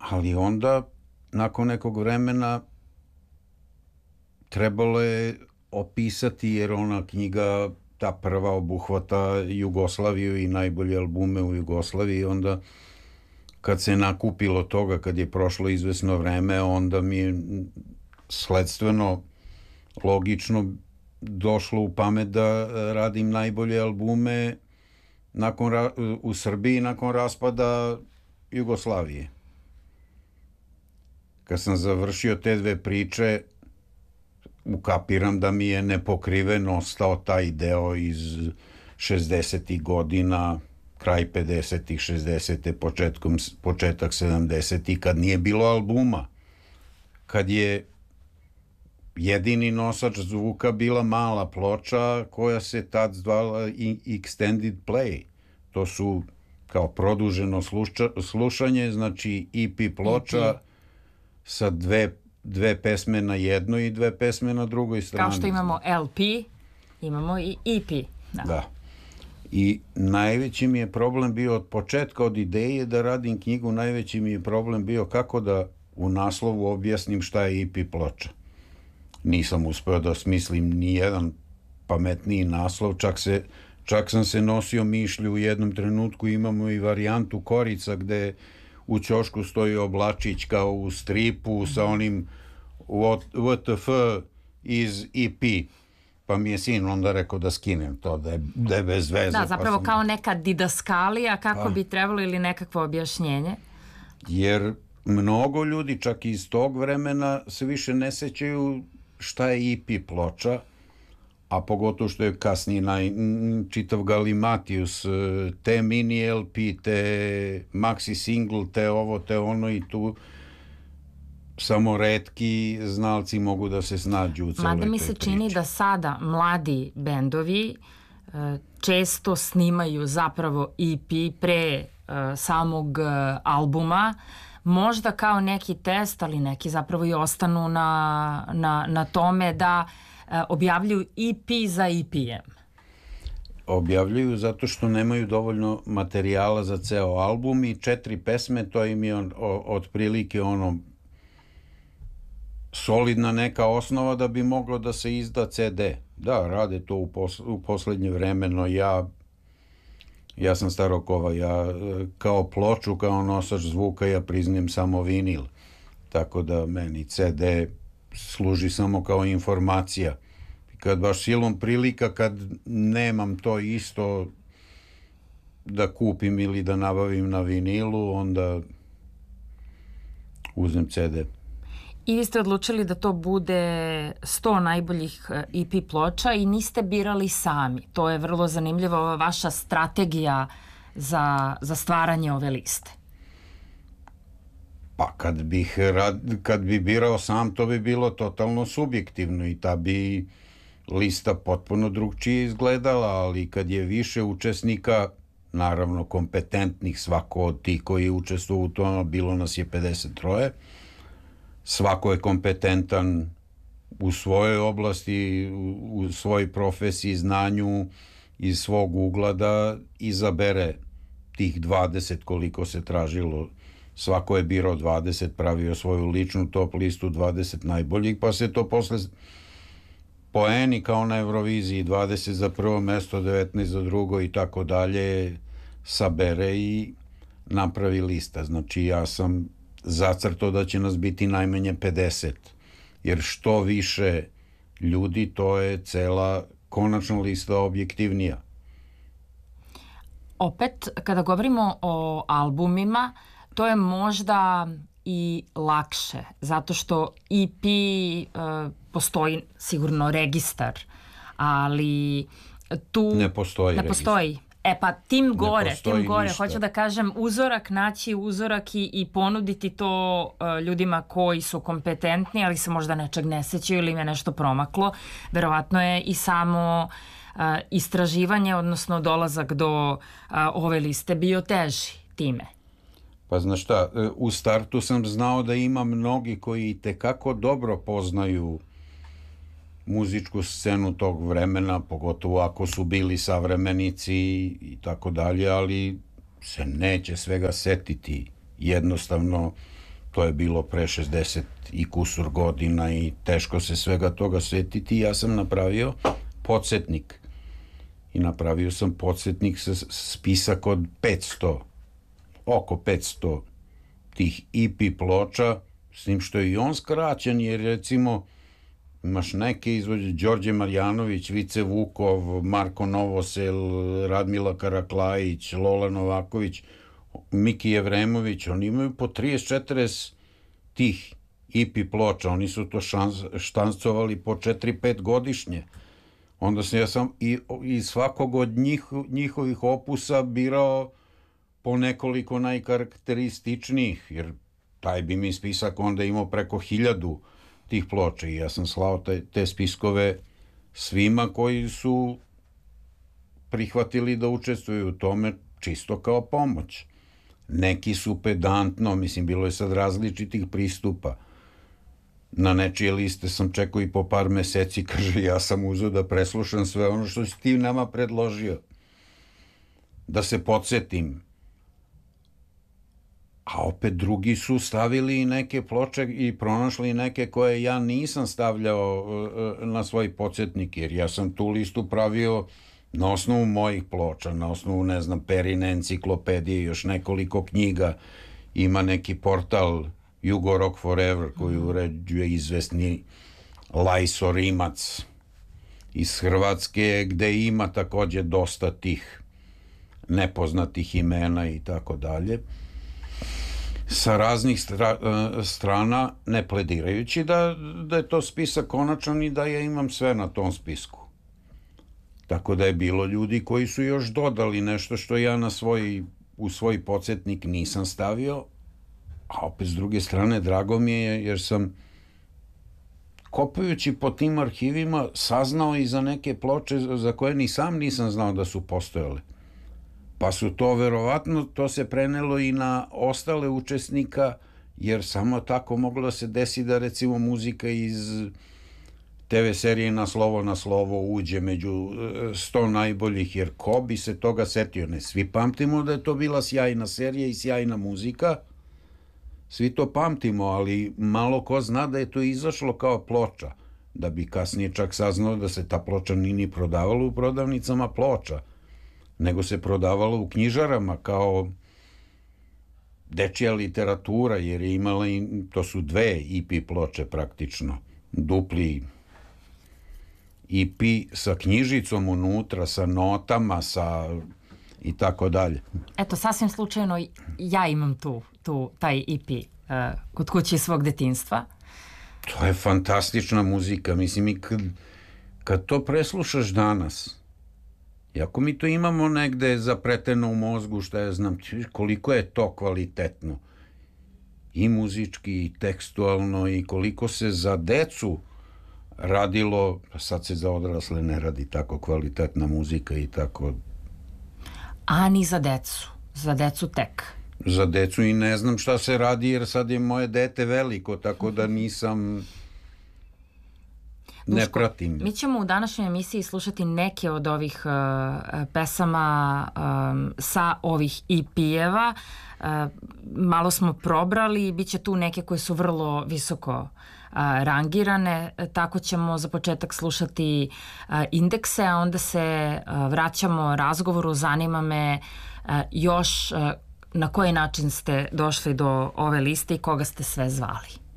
ali onda nakon nekog vremena trebalo je opisati, jer ona knjiga, ta prva, obuhvata Jugoslaviju i najbolje albume u Jugoslaviji. Onda kad se nakupilo toga, kad je prošlo izvesno vreme, onda mi je sledstveno logično došlo u pamet da radim najbolje albume u Srbiji nakon raspada Jugoslavije. Kad sam završio te dve priče, ukapiram da mi je nepokriven ostao taj deo iz 60. godina, kraj 50. 60. početak 70. kad nije bilo albuma, kad je jedini nosač zvuka bila mala ploča koja se tad zvala Extended Play. To su kao produženo slušanje, znači EP ploča sa dve pesme na jednoj i dve pesme na drugoj strani. Kao što imamo LP, imamo i EP. Da. I najveći mi je problem bio od početka, od ideje da radim knjigu, najveći mi je problem bio kako da u naslovu objasnim šta je EP ploča. Nisam uspeo da smislim ni jedan pametniji naslov, čak sam se nosio mišlju u jednom trenutku. Imamo i varijantu Korica gde u ćošku stoji oblačić kao u stripu sa onim WTF iz EP, pa mi je sin onda rekao da skinem to, da je bez veze. Da, zapravo kao neka didaskalija kako bi trebalo ili nekakvo objašnjenje. Jer mnogo ljudi čak iz tog vremena se više ne sećaju šta je EP ploča, a pogotovo što je kasnije čitav Galimatius, te mini LP, te maxi single, te ovo, te ono, i tu samo retki znalci mogu da se snađu u celoj toj priči. Mada mi se čini da sada mladi bendovi često snimaju zapravo EP pre samog albuma, možda kao neki test, ali neki zapravo i ostanu na tome da objavljuju EP za EP-em. Objavljuju zato što nemaju dovoljno materijala za ceo album i 4 pesme, to im je otprilike ono solidna neka osnova da bi moglo da se izda CD. Da, rade to u poslednje vreme, no ja sam starokova, ja kao ploču, kao nosač zvuka, ja priznajem samo vinil, tako da meni CD služi samo kao informacija. Kad baš silom prilika, kad nemam to isto da kupim ili da nabavim na vinilu, onda uzmem CD. I vi ste odlučili da to bude 100 najboljih EP ploča i niste birali sami. To je vrlo zanimljivo, ova vaša strategija za stvaranje ove liste. Pa kad bi birao sam, to bi bilo totalno subjektivno i ta bi lista potpuno drugčije izgledala, ali kad je više učesnika, naravno kompetentnih, svako od tih koji je učestvovao u tome, bilo nas je 53, svako je kompetentan u svojoj oblasti, u svojoj profesiji, znanju, iz svog ugla da izabere tih 20 koliko se tražilo. Svako je birao 20, pravio svoju ličnu top listu 20 najboljih, pa se to posle poeni kao na Euroviziji, 20 za prvo mesto, 19 za drugo i tako dalje, sabere i napravi lista. Znači ja sam zacrtao da će nas biti najmanje 50, jer što više ljudi, to je cela konačna lista objektivnija. Opet, kada govorimo o albumima, to je možda i lakše, zato što EP postoji sigurno registar, ali tu ne postoji. Pa tim gore, hoću da kažem, naći uzorak i ponuditi to ljudima koji su kompetentni, ali se možda nečeg ne sećaju ili im je nešto promaklo. Verovatno je i samo istraživanje, odnosno dolazak do ove liste bio teži time. Pa znaš šta, u startu sam znao da ima mnogi koji tekako dobro poznaju muzičku scenu tog vremena, pogotovo ako su bili savremenici i tako dalje, ali se neće svega setiti. Jednostavno, to je bilo pre 60 i kusur godina i teško se svega toga setiti. Ja sam napravio podsjetnik i napravio sam podsjetnik sa spisak od 500, oko 500 tih EP ploča, s tim što je i on skraćen, jer recimo imaš neke izvođače, Đorđe Marjanović, Vice Vukov, Marko Novosel, Radmila Karaklajić, Lola Novaković, Miki Jevremović, oni imaju po 30-40 tih EP ploča, oni su to štancovali po 4-5 godišnje. Onda sam ja iz svakog od njihovih opusa birao po nekoliko najkarakterističnijih, jer taj bi mi spisak onda imao preko 1000 tih ploča i ja sam slao te spiskove svima koji su prihvatili da učestvuju u tome čisto kao pomoć. Neki su pedantno, mislim, bilo je sad različitih pristupa. Na nečije liste sam čekao i po par meseci, kaže, ja sam uzeo da preslušam sve ono što si ti nama predložio. Da se podsjetim. A opet drugi su stavili neke ploče i pronašli neke koje ja nisam stavljao na svoj podsjetnik, jer ja sam tu listu pravio na osnovu mojih ploča, na osnovu, ne znam, Perine enciklopedije, još nekoliko knjiga. Ima neki portal Jugo Rock Forever koji uređuje izvesni Lajso Rimac iz Hrvatske, gde ima takođe dosta tih nepoznatih imena i tako dalje. Sa raznih strana, ne pledirajući da je to spisak konačan i da ja imam sve na tom spisku. Tako da je bilo ljudi koji su još dodali nešto što ja u svoj podsjetnik nisam stavio, a opet s druge strane drago mi je jer sam kopajući po tim arhivima saznao i za neke ploče za koje ni sam nisam znao da su postojale. Pa su to verovatno, to se prenelo i na ostale učesnika, jer samo tako moglo da se desi da recimo muzika iz TV serije Na slovo uđe među 100 najboljih, jer ko bi se toga setio? Ne, svi pamtimo da je to bila sjajna serija i sjajna muzika, svi to pamtimo, ali malo ko zna da je to izašlo kao ploča, da bi kasnije čak saznao da se ta ploča ni prodavala u prodavnicama ploča, nego se prodavala u knjižarama kao dečija literatura, jer je imala, to su 2 EP ploče praktično, dupli EP sa knjižicom unutra, sa notama, i tako dalje. Eto, sasvim slučajno ja imam taj EP kod kuće svog detinjstva. To je fantastična muzika, mislim, i kad to preslušaš danas, iako mi to imamo negde zapreteno u mozgu, šta ja znam, koliko je to kvalitetno, i muzički, i tekstualno, i koliko se za decu radilo, sad se za odrasle ne radi tako kvalitetna muzika i tako. A ni za decu tek. Za decu i ne znam šta se radi, jer sad je moje dete veliko, tako da nisam... ne pratim. Mi ćemo u današnjoj emisiji slušati neke od ovih pesama sa ovih EP-eva. Malo smo probrali, bit će tu neke koje su vrlo visoko rangirane, tako ćemo za početak slušati indekse, a onda se vraćamo razgovoru. Zanima me još na koji način ste došli do ove liste i koga ste sve zvali.